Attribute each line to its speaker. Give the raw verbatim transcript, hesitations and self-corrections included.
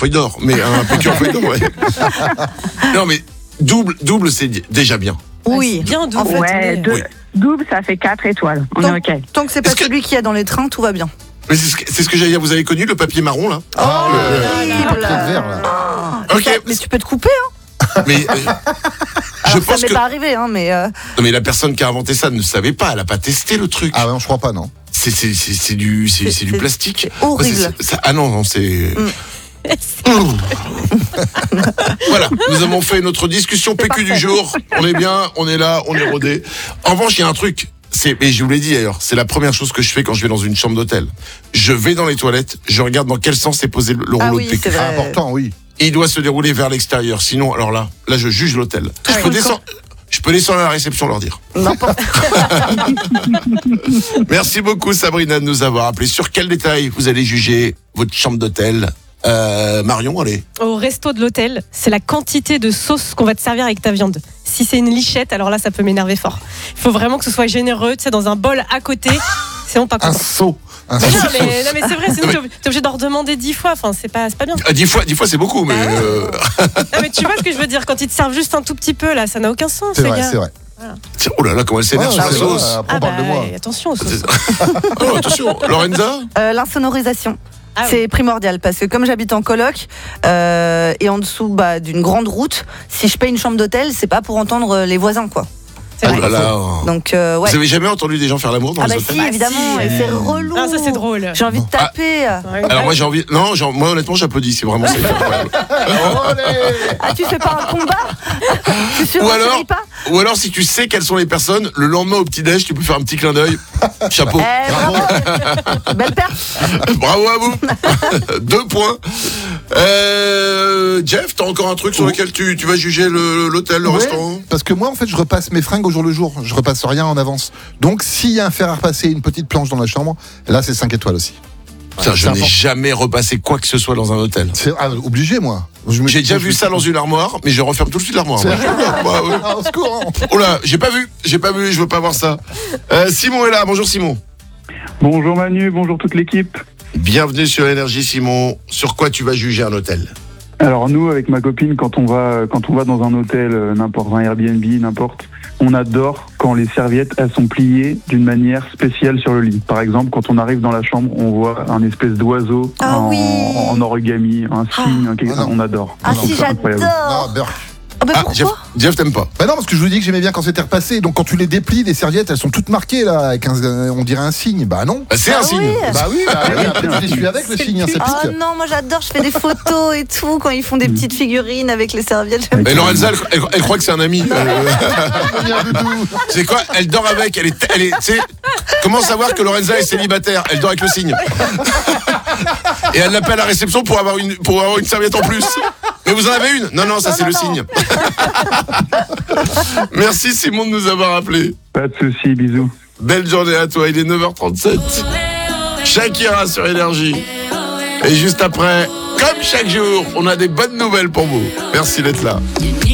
Speaker 1: feuille d'or, mais un P Q en feuille d'or, ouais. Non, mais double, double, c'est déjà bien.
Speaker 2: Oui,
Speaker 3: bien double.
Speaker 2: En fait,
Speaker 4: Ouais,
Speaker 2: mais-
Speaker 4: deux,
Speaker 1: Oui.
Speaker 4: double, ça fait quatre étoiles. On
Speaker 2: tant,
Speaker 4: est OK.
Speaker 2: tant que c'est pas
Speaker 1: Est-ce que-
Speaker 2: celui qu'il y a dans les trains, tout va bien.
Speaker 1: Mais c'est ce que, c'est ce que j'allais dire. Vous avez connu le papier marron, là?
Speaker 5: Ah, le-
Speaker 2: horrible.
Speaker 5: le papier vert, là.
Speaker 1: Ok.
Speaker 2: Ça- mais tu peux te couper, hein.
Speaker 1: Mais euh, je
Speaker 2: Alors, ça
Speaker 1: pense
Speaker 2: m'est
Speaker 1: que.
Speaker 2: pas arrivé, hein, mais euh,
Speaker 1: Non, mais la personne qui a inventé ça ne savait pas. Elle a pas testé le truc.
Speaker 5: Ah ouais, je crois pas, non.
Speaker 1: C'est, c'est, c'est, c'est du, c'est,
Speaker 2: C'est-
Speaker 1: c'est du
Speaker 2: c'est-
Speaker 1: plastique.
Speaker 2: c'est horrible.
Speaker 1: C'est- c'est- ça- ah non, non, c'est.
Speaker 2: Mm.
Speaker 1: Voilà, nous avons fait notre discussion P Q du
Speaker 2: parfait.
Speaker 1: jour. On est bien, on est là, on est rodé. En revanche, il y a un truc. C'est, et je vous l'ai dit d'ailleurs, c'est la première chose que je fais quand je vais dans une chambre d'hôtel. Je vais dans les toilettes, je regarde dans quel sens est posé le, le
Speaker 2: ah
Speaker 1: rouleau
Speaker 2: oui,
Speaker 1: de P Q.
Speaker 2: c'est
Speaker 5: Ah,
Speaker 2: vrai.
Speaker 5: important, oui.
Speaker 1: Et il doit se dérouler vers l'extérieur. Sinon, alors là, là, je juge l'hôtel.
Speaker 2: Ah
Speaker 1: Je peux descendre. Je peux descendre à la réception leur dire.
Speaker 2: N'importe.
Speaker 1: Merci beaucoup Sabrina de nous avoir appelé. Sur quel détail vous allez juger votre chambre d'hôtel? euh, Marion, allez.
Speaker 3: Au resto de l'hôtel, c'est la quantité de sauce qu'on va te servir avec ta viande. Si c'est une lichette, alors là, ça peut m'énerver fort. Il faut vraiment que ce soit généreux, tu sais, dans un bol à côté. Sinon, pas
Speaker 5: Un
Speaker 3: content.
Speaker 5: seau. Un
Speaker 3: Non,
Speaker 5: seau.
Speaker 3: mais, non, mais c'est vrai, sinon t'es ob- t'es obligé d'en redemander dix fois. Enfin, c'est pas, c'est pas bien.
Speaker 1: Ah, dix fois, dix fois c'est beaucoup, mais
Speaker 3: Bah ouais.
Speaker 1: euh,
Speaker 3: Non, mais tu vois ce que je veux dire, quand ils te servent juste un tout petit peu, là, ça n'a aucun sens,
Speaker 5: C'est
Speaker 3: les
Speaker 5: vrai,
Speaker 3: gars.
Speaker 5: c'est vrai.
Speaker 1: tiens, oh là là, comment elle s'énerve
Speaker 5: Ouais,
Speaker 1: sur la
Speaker 5: c'est vrai,
Speaker 1: sauce.
Speaker 5: Après, on
Speaker 3: Ah
Speaker 5: parle de
Speaker 3: bah,
Speaker 5: moi.
Speaker 3: attention aux sauces.
Speaker 1: C'est- Oh, attention, Lorenza.
Speaker 2: Euh, l'insonorisation.
Speaker 3: Ah oui.
Speaker 2: C'est primordial parce que comme j'habite en coloc euh, et en dessous bah, d'une grande route, si je paye une chambre d'hôtel, c'est pas pour entendre les voisins, quoi.
Speaker 3: C'est
Speaker 1: Oh
Speaker 3: vrai.
Speaker 1: là là.
Speaker 2: Donc euh, ouais.
Speaker 1: Vous avez jamais entendu des gens faire l'amour dans
Speaker 2: Ah
Speaker 1: les
Speaker 2: bah
Speaker 1: hôtels?
Speaker 2: si, évidemment,
Speaker 3: si.
Speaker 2: et c'est relou.
Speaker 3: Ah, ça c'est drôle.
Speaker 2: J'ai envie de
Speaker 1: Ah.
Speaker 2: taper.
Speaker 1: Alors moi j'ai envie. Non, genre, moi honnêtement j'applaudis. C'est vraiment c'est incroyable.
Speaker 2: Ah, tu fais pas un combat? Tu sais
Speaker 1: Ou alors,
Speaker 2: pas?
Speaker 1: ou alors si tu sais quelles sont les personnes, le lendemain au petit déj, tu peux faire un petit clin d'œil. Chapeau.
Speaker 2: Eh, bravo. Belle perte.
Speaker 1: Bravo à vous. Deux points. Euh, Jeff, t'as encore un truc sur
Speaker 5: Oh.
Speaker 1: lequel tu, tu vas juger le- l'hôtel, le
Speaker 5: Ouais,
Speaker 1: restaurant?
Speaker 5: parce que moi, en fait, je repasse mes fringues au jour le jour. Je repasse rien en avance. Donc, s'il y a un fer à repasser, une petite planche dans la chambre, là, c'est cinq étoiles aussi.
Speaker 1: Putain, je
Speaker 5: c'est
Speaker 1: n'ai
Speaker 5: important.
Speaker 1: jamais repassé quoi que ce soit dans un hôtel.
Speaker 5: C'est ah, obligé, moi. Je me-
Speaker 1: J'ai déjà
Speaker 5: je-
Speaker 1: vu ça dans une armoire, mais je referme tout de suite l'armoire.
Speaker 5: C'est
Speaker 1: moi.
Speaker 5: vrai.
Speaker 1: Bah, ouais.
Speaker 5: Ah, au secours, hein.
Speaker 1: Oh là, j'ai pas vu, j'ai pas vu, je veux pas voir ça. Euh, Simon est là, bonjour Simon.
Speaker 6: Bonjour Manu, bonjour toute l'équipe.
Speaker 1: Bienvenue sur Énergie Simon. Sur quoi tu vas juger un hôtel?
Speaker 6: Alors nous, avec ma copine, quand on va quand on va dans un hôtel, euh, n'importe un Airbnb, n'importe, on adore quand les serviettes elles sont pliées d'une manière spéciale sur le lit. Par exemple, quand on arrive dans la chambre, on voit un espèce d'oiseau
Speaker 2: Ah
Speaker 6: en,
Speaker 2: oui.
Speaker 6: en origami, un signe, un-
Speaker 5: Ah non.
Speaker 6: on adore.
Speaker 2: Ah
Speaker 6: On trouve
Speaker 2: si,
Speaker 6: ça incroyable.
Speaker 2: j'adore.
Speaker 5: Non, Burke.
Speaker 2: Ah bah
Speaker 1: Ah, Jeff,
Speaker 2: pourquoi?
Speaker 1: Jeff t'aimes pas?
Speaker 5: Bah non, parce que je vous dis que j'aimais bien quand c'était repassé. Donc, quand tu les déplies, les serviettes, elles sont toutes marquées, là, avec un, euh, on dirait un signe. Bah non.
Speaker 1: Bah, c'est
Speaker 2: Ah
Speaker 1: un signe.
Speaker 2: oui.
Speaker 5: Bah oui, bah, oui, après, tu les suis avec le signe, hein, ça
Speaker 2: Ah
Speaker 5: pique.
Speaker 2: non, moi j'adore, je fais des photos et tout quand ils font des petites figurines avec les serviettes. j'aime
Speaker 1: Mais
Speaker 2: bien.
Speaker 1: Lorenza, elle, elle- elle croit que c'est un ami. Euh,
Speaker 5: Rien du tout.
Speaker 1: c'est quoi? Elle dort avec. Elle est, elle est. Tu sais, comment savoir que Lorenza est célibataire? Elle dort avec le signe. Et elle l'appelle à la réception pour avoir une, pour avoir une serviette en plus. Mais vous en avez une? Non, non, ça
Speaker 2: Non,
Speaker 1: c'est
Speaker 2: non,
Speaker 1: le
Speaker 2: non.
Speaker 1: signe. Merci Simon de nous avoir appelés.
Speaker 6: Pas de soucis, bisous.
Speaker 1: Belle journée à toi, il est neuf heures trente-sept. Shakira sur Énergie. Et juste après, comme chaque jour, on a des bonnes nouvelles pour vous. Merci d'être là.